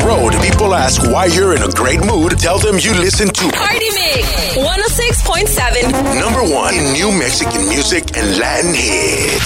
road, people ask why you're in a great mood. Tell them you listen to Party Mix 106.7. #1 in new Mexican music and Latin hits.